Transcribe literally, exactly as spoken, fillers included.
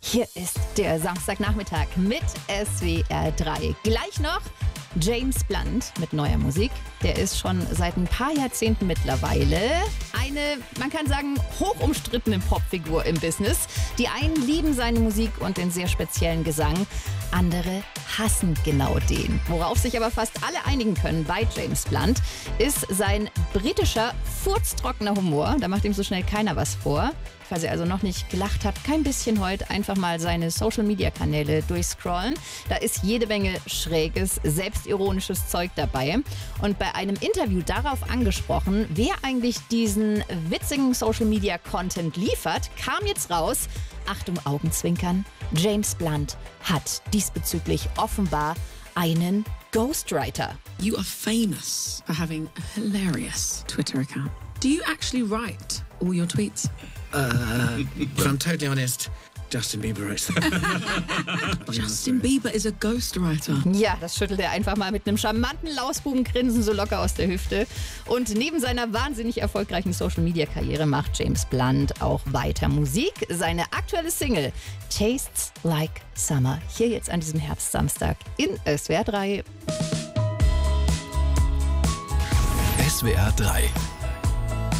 Hier ist der Samstagnachmittag mit S W R drei. Gleich noch James Blunt mit neuer Musik. Der ist schon seit ein paar Jahrzehnten mittlerweile eine, man kann sagen, hochumstrittene Popfigur im Business. Die einen lieben seine Musik und den sehr speziellen Gesang. Andere hassen genau den. Worauf sich aber fast alle einigen können bei James Blunt, ist sein britischer, furztrockener Humor. Da macht ihm so schnell keiner was vor. Falls ihr also noch nicht gelacht habt, kein bisschen heute, einfach mal seine Social-Media-Kanäle durchscrollen. Da ist jede Menge schräges, selbstironisches Zeug dabei. Und bei einem Interview darauf angesprochen, wer eigentlich diesen witzigen Social-Media-Content liefert, kam jetzt raus, Achtung Augenzwinkern, James Blunt hat diesbezüglich offenbar einen Ghostwriter. You are famous for having a hilarious Twitter account. Do you actually write all your tweets? Uh, if I'm totally honest, Justin Bieber writes them. Justin Bieber is a ghostwriter. Ja, das schüttelt er einfach mal mit einem charmanten Lausbubengrinsen so locker aus der Hüfte. Und neben seiner wahnsinnig erfolgreichen Social-Media-Karriere macht James Blunt auch weiter Musik. Seine aktuelle Single Tastes Like Summer. Hier jetzt an diesem Herbstsamstag in S W R drei. S W R drei